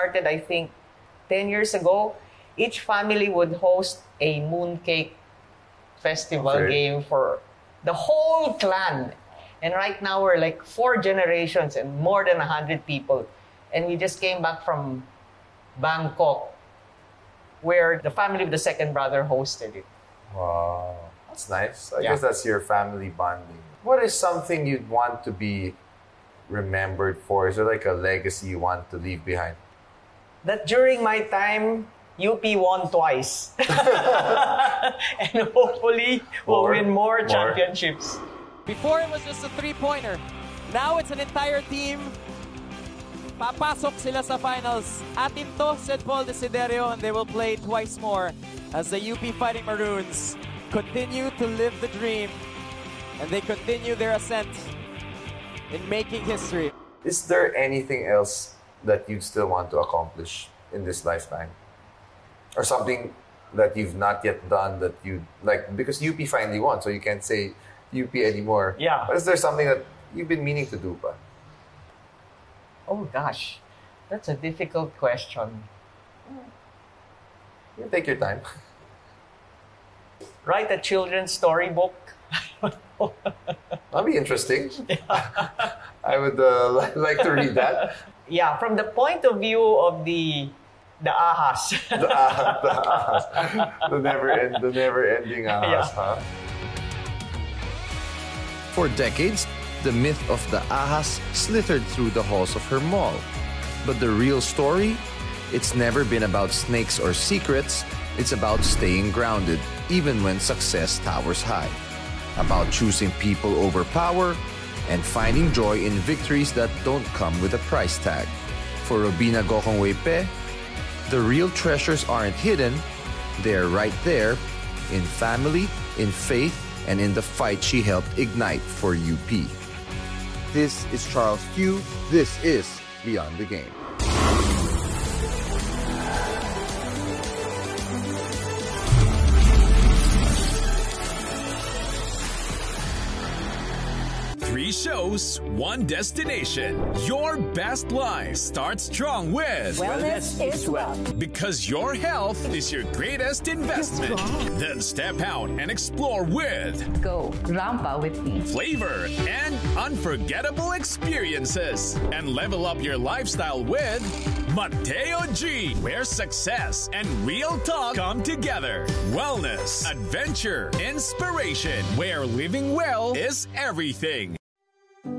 started, I think, 10 years ago, each family would host a mooncake festival game for the whole clan. And right now, we're like 4 generations and more than 100 people. And we just came back from Bangkok, where the family of the second brother hosted it. Wow. That's nice. I guess that's your family bonding. What is something you'd want to be remembered for? Is there like a legacy you want to leave behind? That during my time, UP won twice. And hopefully, we'll win more championships. Before it was just a 3-pointer. Now it's an entire team. Papasok sila sa finals. Atin to, said Paul Desiderio, and they will play twice more as the UP Fighting Maroons continue to live the dream and they continue their ascent in making history. Is there anything else that you still want to accomplish in this lifetime? Or something that you've not yet done that you like? Because UP finally won, so you can't say UP anymore. Yeah. But is there something that you've been meaning to do? Oh gosh, that's a difficult question. You take your time. Write a children's storybook. That'd be interesting. I would like to read that. Yeah, from the point of view of the ahas. The ahas. The never-ending ahas, huh? For decades, the myth of the ahas slithered through the halls of her mall. But the real story? It's never been about snakes or secrets. It's about staying grounded, even when success towers high. About choosing people over power and finding joy in victories that don't come with a price tag. For Robina Gokongwei-Pe, the real treasures aren't hidden. They're right there, in family, in faith, and in the fight she helped ignite for UP. This is Charles Q. This is Beyond the Game. Three shows, one destination. Your best life starts strong with Wellness is Wealth. Because your health is your greatest investment. Then step out and explore with Go Rampa with me. flavor and unforgettable experiences. And level up your lifestyle with Mateo G, where success and real talk come together. Wellness, adventure, inspiration, where living well is everything.